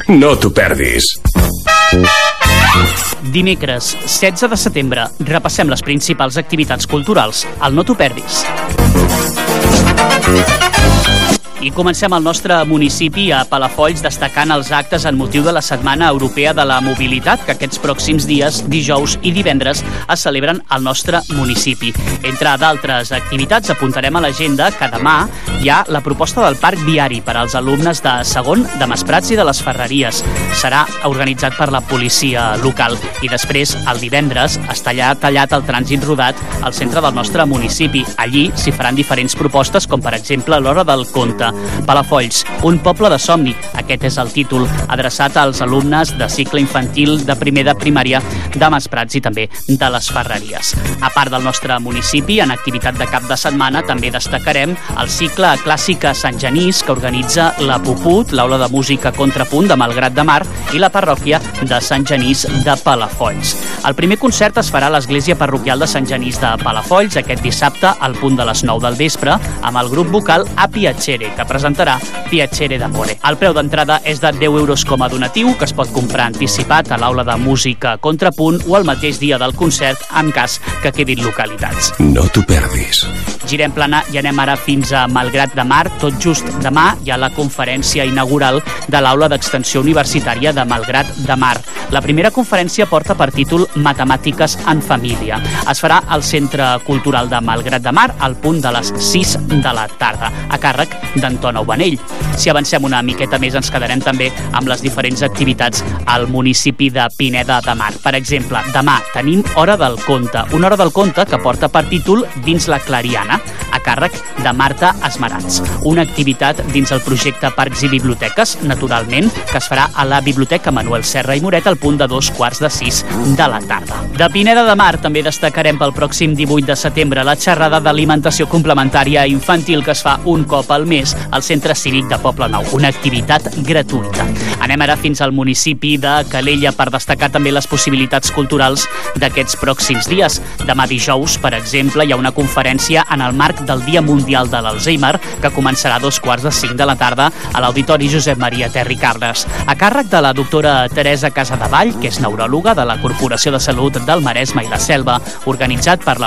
No t'ho perdis. Dimecres, 16 de setembre, repassem les principals activitats culturals al No t'ho perdis. I comencem al nostre municipi, a Palafolls, destacant els actes en motiu de la Setmana Europea de la Mobilitat, que aquests pròxims dies, dijous i divendres, es celebren al nostre municipi. Entre d'altres activitats, apuntarem a l'agenda que demà hi ha la proposta del Parc Viari per als alumnes de segon, de Masprats i de les Ferreries. Serà organitzat per la policia local. I després, el divendres, estarà tallat el trànsit rodat al centre del nostre municipi. Allí s'hi faran diferents propostes, com per exemple l'Hora del Conte. Palafolls, un poble de somni. Aquest és el títol, adreçat als alumnes de cicle infantil de primer de primària de Masprats i també de les Ferreries. A part del nostre municipi, en activitat de cap de setmana, també destacarem el cicle Clàssica Sant Genís, que organitza la Puput, l'Aula de Música Contrapunt de Malgrat de Mar i la parròquia de Sant Genís de Palafolls. El primer concert es farà a l'Església Parroquial de Sant Genís de Palafolls aquest dissabte al punt de les 9 del vespre amb el grup vocal A Piacere, que presentarà Piacere d'Amore. El preu d'entrada és de 10 euros com a donatiu, que es pot comprar anticipat a l'Aula de Música Contrapunt o el mateix dia del concert, en cas que quedin localitats. No t'ho perdis. Girem plana i anem ara fins a Malgrat de Mar. Tot just demà hi ha la conferència inaugural de l'Aula d'Extensió Universitària de Malgrat de Mar. La primera conferència porta per títol Matemàtiques en Família. Es farà al Centre Cultural de Malgrat de Mar al punt de les 6 de la tarda, a càrrec d'Anton Aubanell. Si avancem una miqueta més, ens quedarem també amb les diferents activitats al municipi de Pineda de Mar. Per exemple, demà tenim Hora del Conte, una hora del conte que porta per títol Dins la Clariana, a càrrec de Marta Esmerats. Una activitat dins el projecte Parcs i Biblioteques, naturalment, que es farà a la Biblioteca Manuel Serra i Moret al punt de 5:45 de la tarda. De Pineda de Mar també destacarem pel pròxim 18 de setembre la xerrada d'alimentació complementària infantil que es fa un cop al mes al Centre Cívic de Poblenou, una activitat gratuïta. Anem ara fins al municipi de Calella per destacar també les possibilitats culturals d'aquests pròxims dies. Demà dijous, per exemple, hi ha una conferència en el marc del Dia Mundial de l'Alzheimer que començarà a 4:45 de la tarda a l'Auditori Josep Maria Terri Carles, a càrrec de la doctora Teresa Casadevall, que és neuròloga de la Corporació de Salut del Maresme i la Selva, organitzat per la